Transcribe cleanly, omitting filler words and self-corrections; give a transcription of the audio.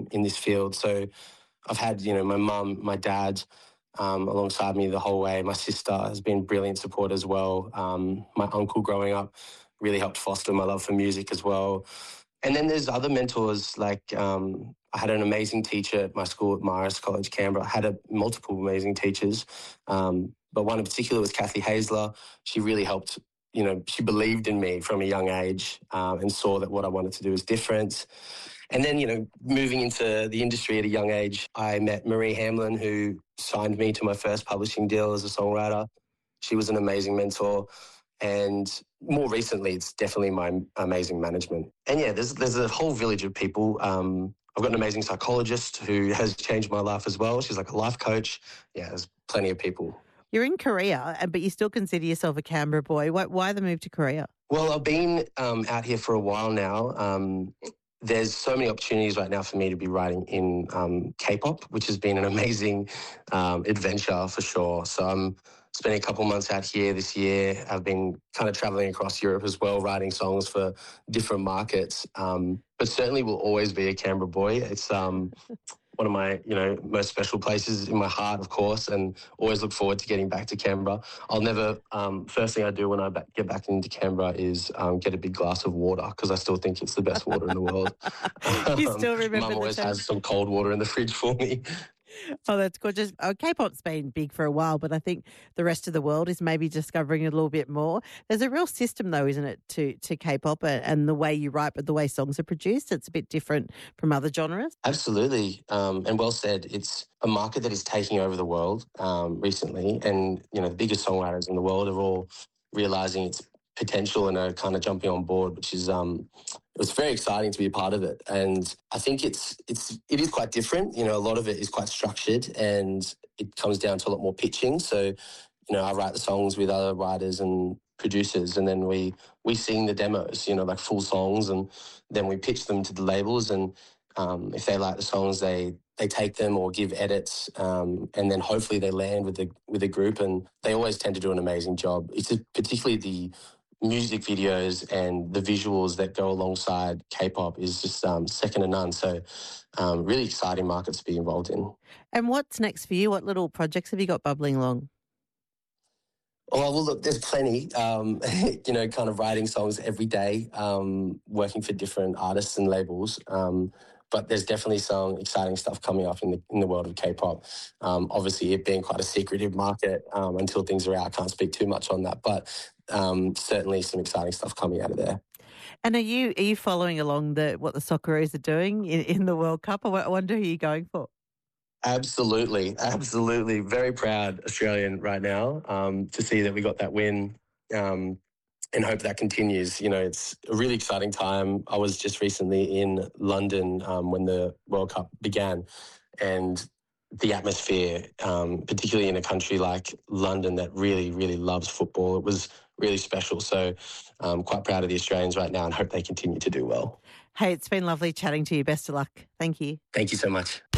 in this field. So I've had, my mum, my dad alongside me the whole way. My sister has been brilliant support as well. My uncle growing up really helped foster my love for music as well. And then there's other mentors, like I had an amazing teacher at my school at Marist College, Canberra. I had multiple amazing teachers, but one in particular was Kathy Haisler. She really helped, she believed in me from a young age and saw that what I wanted to do was different. And then, moving into the industry at a young age, I met Marie Hamlin, who signed me to my first publishing deal as a songwriter. She was an amazing mentor. And more recently, it's definitely my amazing management. And yeah, there's a whole village of people. I've got an amazing psychologist who has changed my life as well. She's like a life coach. Yeah, there's plenty of people. You're in Korea, but you still consider yourself a Canberra boy. Why the move to Korea? Well, I've been out here for a while now. There's so many opportunities right now for me to be writing in K-pop, which has been an amazing adventure for sure. So I'm spending a couple months out here this year. I've been kind of traveling across Europe as well, writing songs for different markets. But certainly will always be a Canberra boy. It's one of my, most special places in my heart, of course, and always look forward to getting back to Canberra. I'll never, first thing I do when I get back into Canberra is get a big glass of water because I still think it's the best water in the world. You still remember Mum always has some cold water in the fridge for me. Oh, that's gorgeous. K-pop's been big for a while, but I think the rest of the world is maybe discovering it a little bit more. There's a real system, though, isn't it, to K-pop and the way you write, but the way songs are produced. It's a bit different from other genres. Absolutely. And well said. It's a market that is taking over the world recently. And, the biggest songwriters in the world are all realising its potential and are kind of jumping on board, which is it's very exciting to be a part of it. And I think it is quite different. A lot of it is quite structured and it comes down to a lot more pitching. So, I write the songs with other writers and producers and then we sing the demos, like full songs, and then we pitch them to the labels, and if they like the songs, they take them or give edits, and then hopefully they land with the group, and they always tend to do an amazing job. It's particularly the music videos and the visuals that go alongside K-pop is just second to none. So really exciting markets to be involved in. And what's next for you? What little projects have you got bubbling along? Oh, well, look, there's plenty, kind of writing songs every day, working for different artists and labels. But there's definitely some exciting stuff coming up in the world of K-pop. Obviously, it being quite a secretive market until things are out, I can't speak too much on that. But certainly some exciting stuff coming out of there. And are you following along what the Socceroos are doing in the World Cup? I wonder who you're going for. Absolutely. Very proud Australian right now to see that we got that win and hope that continues. It's a really exciting time. I was just recently in London when the World Cup began, and the atmosphere, particularly in a country like London that really, really loves football, it was really special. So I'm quite proud of the Australians right now and hope they continue to do well. Hey, it's been lovely chatting to you. Best of luck. Thank you. Thank you so much.